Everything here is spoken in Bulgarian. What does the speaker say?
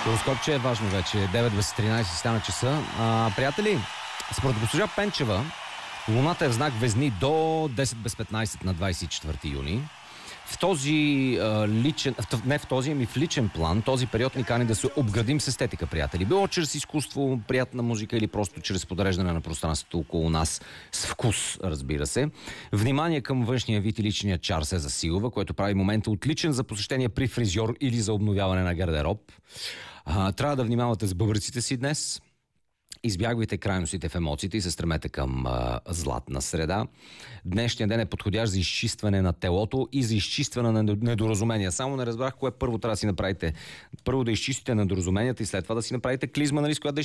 Хороскопче е важно вече. 9 без 13 стана часа. Приятели, според госпожа Пенчева, Луната е в знак Везни до 10 без 15 на 24 юни. В този в личен план, този период ни кани да се обградим с естетика, приятели. Било чрез изкуство, приятна музика или просто чрез подреждане на пространството около нас с вкус, разбира се. Внимание към външния вид и личния чар се засилва, което прави момента отличен за посещение при фризьор или за обновяване на гардероб. Трябва да внимавате с бъбреците си днес. Избягвайте крайностите в емоциите и се стремете към златна среда. Днешният ден е подходящ за изчистване на телото и за изчистване на недоразумения. Само не разбрах кое първо трябва да си направите. Първо да изчистите недоразуменията и след това да си направите клизма, нали, с която да